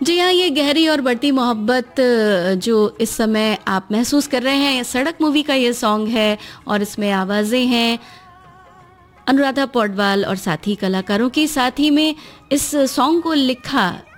जी हाँ, ये गहरी और बढ़ती मोहब्बत जो इस समय आप महसूस कर रहे हैं, सड़क मूवी का ये सॉन्ग है और इसमें आवाज़ें हैं अनुराधा पौडवाल और साथी कलाकारों की। साथ ही में इस सॉन्ग को लिखा